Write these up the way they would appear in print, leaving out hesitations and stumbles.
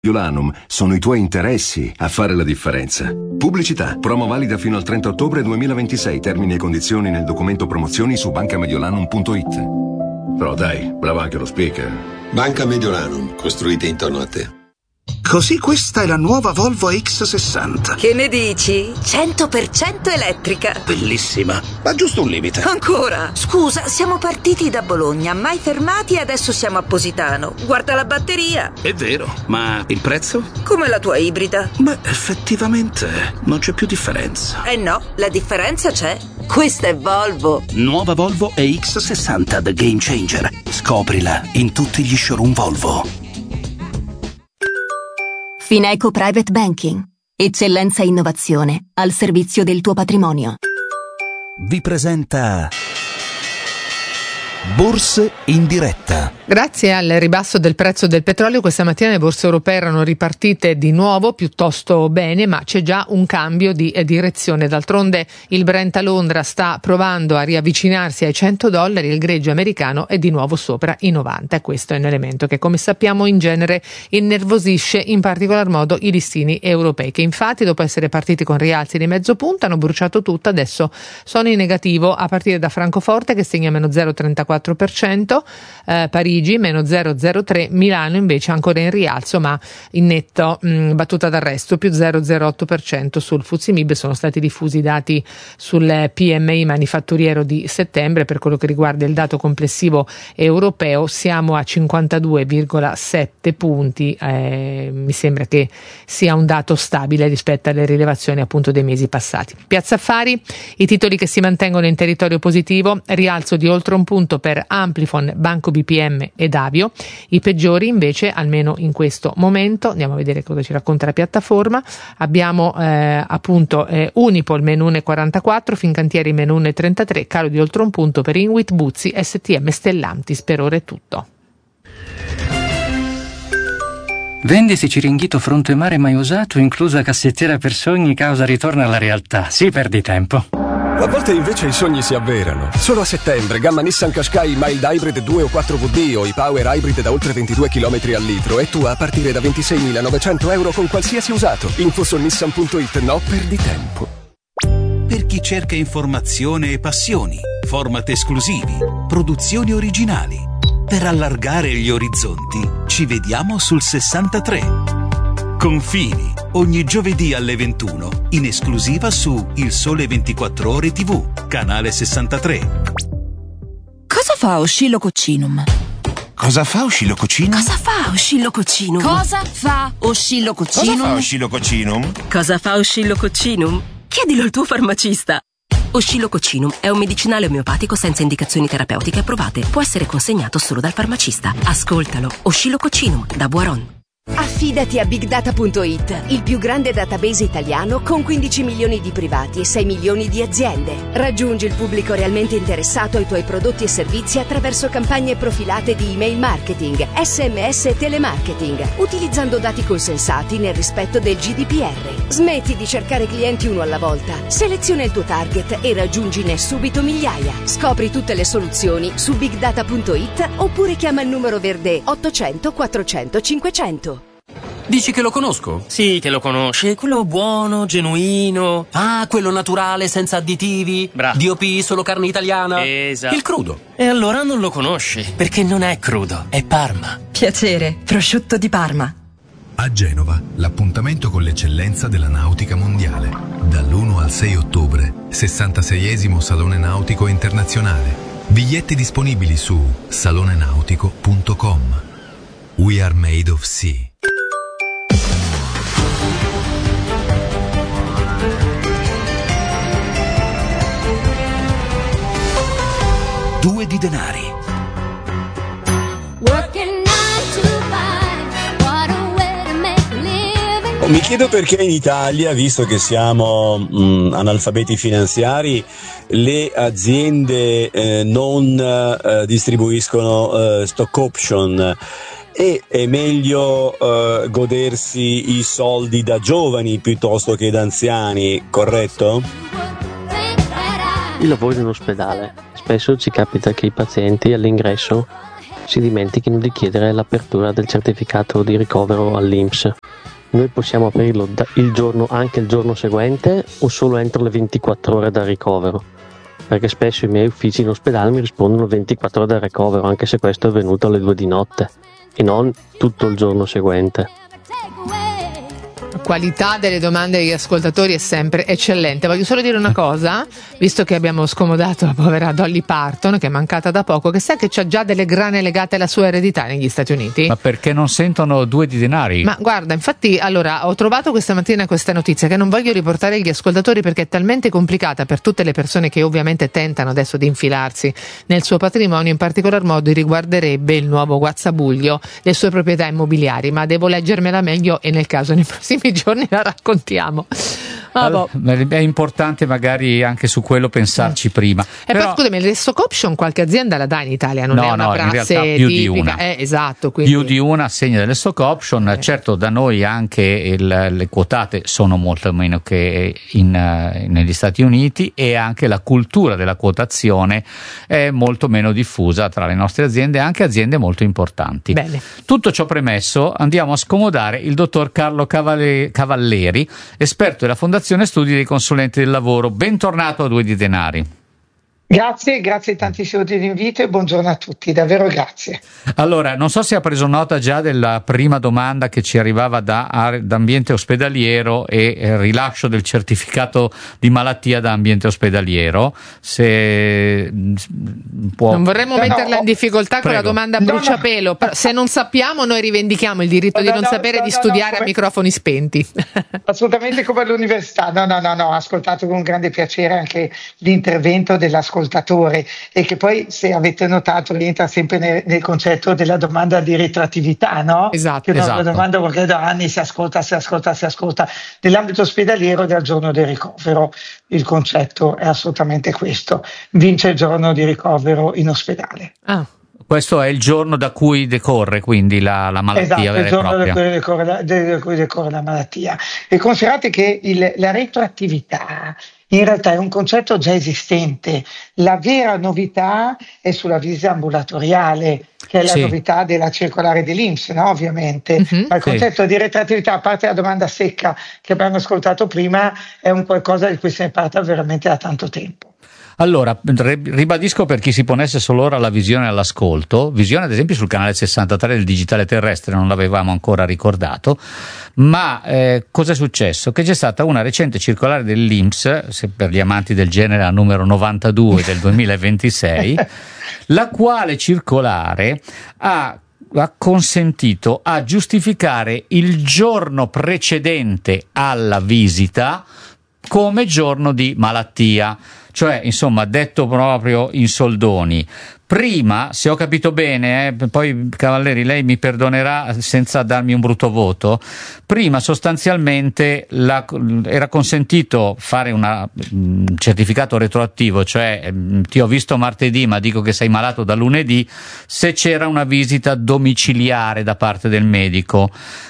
Mediolanum sono i tuoi interessi a fare la differenza. Pubblicità. Promo valida fino al 30 ottobre 2026. Termini e condizioni nel documento promozioni su bancamediolanum.it. Però dai, bravo anche lo speaker. Banca Mediolanum, costruite intorno a te. Così questa è la nuova Volvo X60. Che ne dici? 100% elettrica. Bellissima, ma giusto un limite. Ancora? Scusa, siamo partiti da Bologna, mai fermati e adesso siamo a Positano. Guarda la batteria. È vero, ma il prezzo? Come la tua ibrida. Beh, effettivamente non c'è più differenza. Eh no, la differenza c'è. Questa è Volvo. Nuova Volvo EX60 The Game Changer. Scoprila in tutti gli showroom Volvo. Fineco Private Banking. Eccellenza e innovazione al servizio del tuo patrimonio. Vi presenta Borse in diretta. Grazie al ribasso del prezzo del petrolio, questa mattina le borse europee erano ripartite di nuovo piuttosto bene, ma c'è già un cambio di direzione. D'altronde il Brent a Londra sta provando a riavvicinarsi ai $100, il greggio americano è di nuovo sopra i 90. E questo è un elemento che, come sappiamo, in genere innervosisce in particolar modo i listini europei, che infatti dopo essere partiti con rialzi di mezzo punto hanno bruciato tutto. Adesso sono in negativo a partire da Francoforte che segna meno 0,34%, Parigi meno 0,03%, Milano invece ancora in rialzo ma in netto battuta d'arresto, più 0,08% sul FTSE MIB. Sono stati diffusi i dati sul PMI manifatturiero di settembre. Per quello che riguarda il dato complessivo europeo siamo a 52,7 punti, mi sembra che sia un dato stabile rispetto alle rilevazioni appunto dei mesi passati. Piazza Affari, i titoli che si mantengono in territorio positivo, rialzo di oltre un punto per Amplifon, Banco BPM ed Avio. I peggiori invece, almeno in questo momento, andiamo a vedere cosa ci racconta la piattaforma. Abbiamo Unipol meno 1,44, Fincantieri meno 1,33, calo di oltre un punto per Inwit, Buzzi, STM, Stellantis. Per ora è tutto. Vendisi Ciringhito fronte mare mai usato, inclusa cassettiera per sogni, causa ritorno alla realtà. Sì, perdi tempo. A volte invece i sogni si avverano. Solo a settembre, gamma Nissan Qashqai Mild Hybrid 2 o 4WD o i Power Hybrid da oltre 22 km al litro e tu a partire da 26.900 euro con qualsiasi usato. Info su nissan.it, no, perdi tempo. Per chi cerca informazione e passioni, format esclusivi, produzioni originali. Per allargare gli orizzonti, ci vediamo sul 63. Confini, ogni giovedì alle 21, in esclusiva su Il Sole 24 Ore TV, canale 63. Cosa fa Oscillococcinum? Cosa fa Oscillococcinum? Cosa fa Oscillococcinum? Cosa fa Oscillococcinum? Cosa fa Oscillococcinum? Cosa fa Oscillococcinum? Chiedilo al tuo farmacista. Oscillococcinum è un medicinale omeopatico senza indicazioni terapeutiche approvate. Può essere consegnato solo dal farmacista. Ascoltalo. Oscillococcinum da Boiron. Affidati a BigData.it, il più grande database italiano con 15 milioni di privati e 6 milioni di aziende. Raggiungi il pubblico realmente interessato ai tuoi prodotti e servizi attraverso campagne profilate di email marketing, SMS e telemarketing, utilizzando dati consensati nel rispetto del GDPR. Smetti di cercare clienti uno alla volta, seleziona il tuo target e raggiungine subito migliaia. Scopri tutte le soluzioni su BigData.it oppure chiama il numero verde 800 400 500. Dici che lo conosco? Sì, che lo conosci. Quello buono, genuino. Ah, quello naturale, senza additivi. Bravo. DOP, solo carne italiana. Esatto. Il crudo. E allora non lo conosci, perché non è crudo, è Parma. Piacere, prosciutto di Parma. A Genova, l'appuntamento con l'eccellenza della nautica mondiale. Dall'1 al 6 ottobre, 66esimo Salone Nautico Internazionale. Biglietti disponibili su salonenautico.com. We are made of sea. Due di denari. Mi chiedo perché in Italia, visto che siamo analfabeti finanziari, le aziende non distribuiscono stock option e è meglio godersi i soldi da giovani piuttosto che da anziani, corretto? Io lavoro in un ospedale, spesso ci capita che i pazienti all'ingresso si dimentichino di chiedere l'apertura del certificato di ricovero all'INPS. Noi possiamo aprirlo anche il giorno seguente o solo entro le 24 ore dal ricovero? Perché spesso i miei uffici in ospedale mi rispondono 24 ore dal ricovero, anche se questo è avvenuto alle 2 di notte e non tutto il giorno seguente. La qualità delle domande degli ascoltatori è sempre eccellente. Voglio solo dire una cosa, visto che abbiamo scomodato la povera Dolly Parton, che è mancata da poco, che sai che c'ha già delle grane legate alla sua eredità negli Stati Uniti? Ma perché non sentono 2 di denari? Ma guarda, infatti, allora, ho trovato questa mattina questa notizia che non voglio riportare agli ascoltatori perché è talmente complicata per tutte le persone che ovviamente tentano adesso di infilarsi nel suo patrimonio, in particolar modo riguarderebbe il nuovo guazzabuglio, le sue proprietà immobiliari, ma devo leggermela meglio e nel caso nei prossimi giorni la raccontiamo. È importante magari anche su quello pensarci prima. Poi scusami, il stock option qualche azienda la dà in Italia, non è una prassi in realtà più tipica. Di una. Esatto, quindi. Più di una assegna delle stock option. Certo, da noi anche le quotate sono molto meno che negli Stati Uniti, e anche la cultura della quotazione è molto meno diffusa tra le nostre aziende, anche aziende molto importanti. Bene. Tutto ciò premesso, andiamo a scomodare il dottor Carlo Cavalleri, esperto della Fondazione Studi dei Consulenti del Lavoro. Bentornato a 2 di denari. Grazie tantissimo dell'invito e buongiorno a tutti, davvero grazie. Allora, non so se ha preso nota già della prima domanda che ci arrivava da ambiente ospedaliero e rilascio del certificato di malattia da ambiente ospedaliero. Se può. Non vorremmo metterla in difficoltà con la domanda bruciapelo, però se non sappiamo noi rivendichiamo il diritto di non sapere e di studiare a microfoni spenti. Assolutamente come all'università. No, ho ascoltato con grande piacere anche l'intervento dell'ascoltatore, e che poi, se avete notato, rientra sempre nel concetto della domanda di retroattività, no? Esatto. La domanda, perché da anni si ascolta. Nell'ambito ospedaliero del giorno del ricovero il concetto è assolutamente questo: vince il giorno di ricovero in ospedale. Questo è il giorno da cui decorre quindi la malattia vera e propria. Esatto, da cui decorre la malattia. E considerate che la retroattività in realtà è un concetto già esistente. La vera novità è sulla visita ambulatoriale, che è la novità della circolare dell'INPS, no? Ovviamente. Ma il concetto di retroattività, a parte la domanda secca che abbiamo ascoltato prima, è un qualcosa di cui se ne parla veramente da tanto tempo. Allora, ribadisco per chi si ponesse solo ora la visione all'ascolto, visione ad esempio sul canale 63 del digitale terrestre, non l'avevamo ancora ricordato, ma cosa è successo? Che c'è stata una recente circolare dell'INPS, se per gli amanti del genere la numero 92 del 2026, la quale circolare ha consentito a giustificare il giorno precedente alla visita come giorno di malattia. Cioè, insomma, detto proprio in soldoni, prima, se ho capito bene, poi Cavalleri lei mi perdonerà senza darmi un brutto voto, prima sostanzialmente era consentito fare un certificato retroattivo, cioè ti ho visto martedì ma dico che sei malato da lunedì, se c'era una visita domiciliare da parte del medico.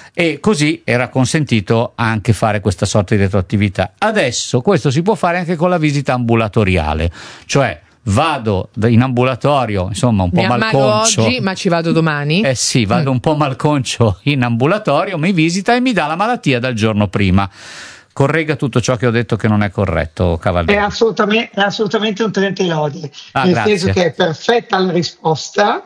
E così era consentito anche fare questa sorta di retroattività. Adesso questo si può fare anche con la visita ambulatoriale, cioè vado in ambulatorio, insomma un po' malconcio oggi, ma ci vado domani? Sì, vado un po' malconcio in ambulatorio, mi visita e mi dà la malattia dal giorno prima. Corregga tutto ciò che ho detto che non è corretto, Cavaliere. È assolutamente un 30 lodi, nel grazie. senso che è perfetta la risposta.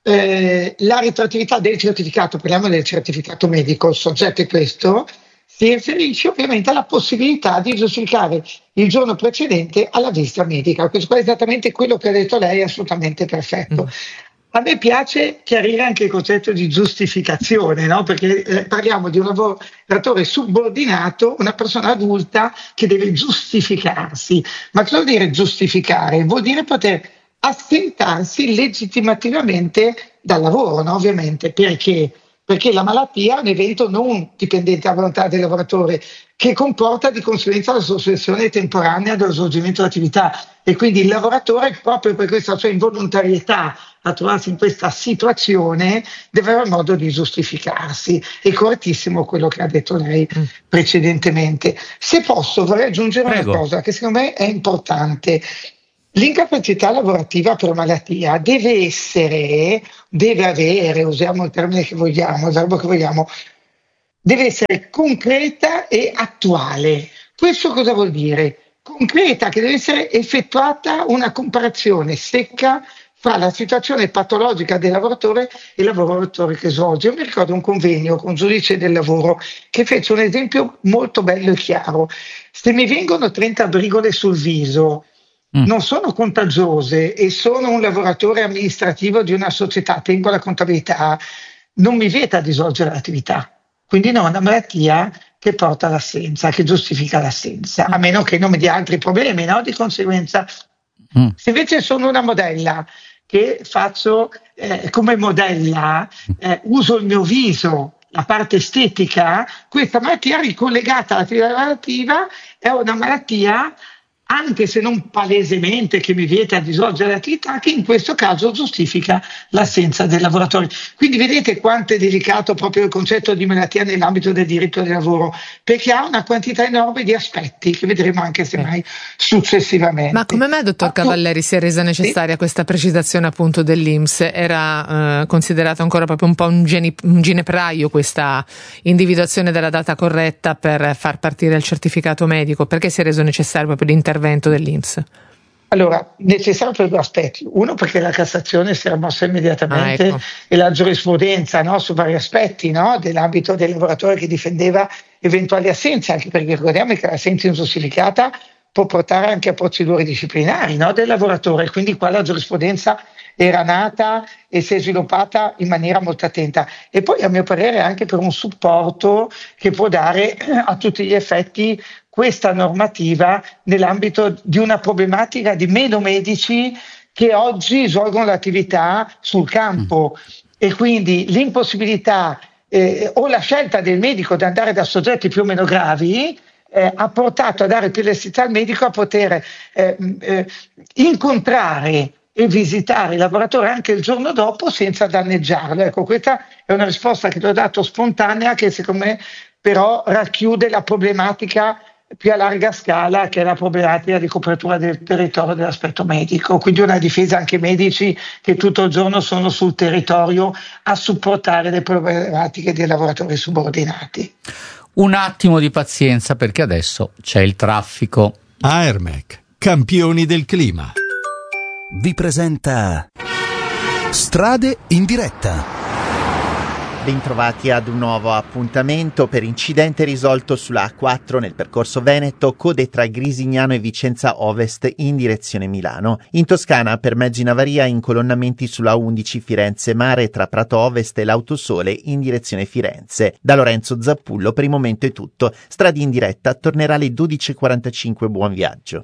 La retroattività del certificato, parliamo del certificato medico, il soggetto è questo, si riferisce ovviamente alla possibilità di giustificare il giorno precedente alla visita medica. Questo è esattamente quello che ha detto lei, è assolutamente perfetto. A me piace chiarire anche il concetto di giustificazione, no? Perché parliamo di un lavoratore subordinato, una persona adulta che deve giustificarsi. Ma cosa vuol dire giustificare? Vuol dire poter assentarsi legittimativamente dal lavoro, no? Ovviamente. Perché? Perché la malattia è un evento non dipendente dalla volontà del lavoratore, che comporta di conseguenza la sospensione temporanea dello svolgimento dell'attività, e quindi il lavoratore, proprio per questa sua involontarietà a trovarsi in questa situazione, deve avere modo di giustificarsi. È correttissimo quello che ha detto lei precedentemente. Se posso, vorrei aggiungere una cosa che secondo me è importante. L'incapacità lavorativa per malattia deve avere, usiamo il termine che vogliamo, il verbo che vogliamo, deve essere concreta e attuale. Questo cosa vuol dire? Concreta, che deve essere effettuata una comparazione secca fra la situazione patologica del lavoratore e il lavoratore che svolge. Io mi ricordo un convegno con un giudice del lavoro che fece un esempio molto bello e chiaro. Se mi vengono 30 brigole sul viso, non sono contagiose e sono un lavoratore amministrativo di una società, tengo la contabilità, non mi vieta di svolgere l'attività. Quindi non è una malattia che porta all'assenza, che giustifica l'assenza, a meno che non mi dia altri problemi, no? Di conseguenza, se invece sono una modella che faccio come modella, uso il mio viso, la parte estetica, questa malattia ricollegata all'attività lavorativa è una malattia, anche se non palesemente che mi vieta di svolgere l'attività, che in questo caso giustifica l'assenza del lavoratore. Quindi vedete quanto è delicato proprio il concetto di malattia nell'ambito del diritto del lavoro, perché ha una quantità enorme di aspetti che vedremo anche semmai successivamente. Ma come mai, dottor Cavalleri, si è resa necessaria questa precisazione appunto dell'INPS? Era considerato ancora proprio un po' un ginepraio questa individuazione della data corretta per far partire il certificato medico? Perché si è reso necessario proprio l'intervento dell'INPS? Allora, necessario per due aspetti. Uno, perché la Cassazione si era mossa immediatamente e la giurisprudenza, no, su vari aspetti, no, dell'ambito del lavoratore che difendeva eventuali assenze, anche perché ricordiamo che l'assenza ingiustificata può portare anche a procedure disciplinari, no, del lavoratore. Quindi qua la giurisprudenza era nata e si è sviluppata in maniera molto attenta. E poi, a mio parere, anche per un supporto che può dare a tutti gli effetti questa normativa nell'ambito di una problematica di meno medici che oggi svolgono l'attività sul campo, e quindi l'impossibilità o la scelta del medico di andare da soggetti più o meno gravi ha portato a dare più elasticità al medico a poter incontrare e visitare il lavoratore anche il giorno dopo senza danneggiarlo. Ecco, questa è una risposta che ti ho dato spontanea, che secondo me però racchiude la problematica più a larga scala, che è la problematica di copertura del territorio dell'aspetto medico, quindi una difesa anche medici che tutto il giorno sono sul territorio a supportare le problematiche dei lavoratori subordinati. Un attimo di pazienza, perché adesso c'è il traffico. Aermec, campioni del clima, vi presenta Strade in diretta. Bentrovati ad un nuovo appuntamento. Per incidente risolto sulla A4 nel percorso Veneto, code tra Grisignano e Vicenza Ovest in direzione Milano. In Toscana per mezzi in avaria incolonnamenti sulla 11 Firenze Mare tra Prato Ovest e l'Autosole in direzione Firenze. Da Lorenzo Zappullo per il momento è tutto. Strade in diretta tornerà alle 12.45. Buon viaggio.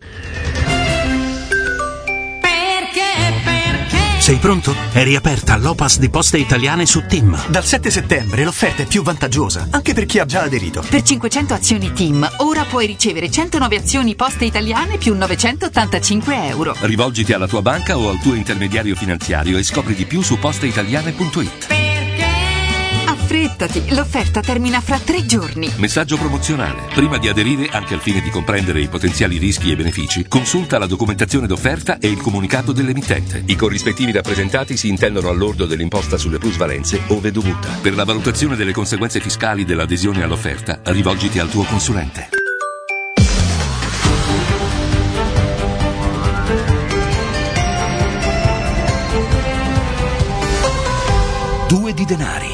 Sei pronto? È riaperta l'Opas di Poste Italiane su TIM. Dal 7 settembre l'offerta è più vantaggiosa, anche per chi ha già aderito. Per 500 azioni TIM, ora puoi ricevere 109 azioni Poste Italiane più 985 euro. Rivolgiti alla tua banca o al tuo intermediario finanziario e scopri di più su posteitaliane.it. Affrettati, l'offerta termina fra 3 giorni. Messaggio promozionale. Prima di aderire, anche al fine di comprendere i potenziali rischi e benefici, consulta la documentazione d'offerta e il comunicato dell'emittente. I corrispettivi rappresentati si intendono al lordo dell'imposta sulle plusvalenze ove dovuta. Per la valutazione delle conseguenze fiscali dell'adesione all'offerta, rivolgiti al tuo consulente. Due di denari.